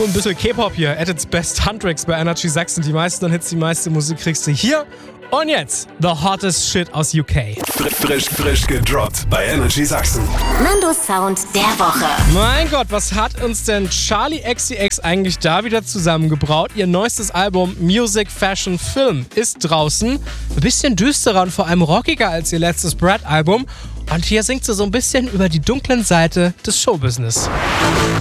So ein bisschen K-Pop hier, at its best, Huntrix bei Energy Sachsen. Die meisten Hits, die meiste Musik kriegst du hier. Und jetzt, the hottest shit aus UK. Frisch gedroppt bei Energy Sachsen. Nandos Sound der Woche. Mein Gott, was hat uns denn Charli XCX eigentlich da wieder zusammengebraut? Ihr neuestes Album Music, Fashion, Film ist draußen. Ein bisschen düsterer und vor allem rockiger als ihr letztes Brad-Album. Und hier singt sie so ein bisschen über die dunklen Seite des Showbusiness.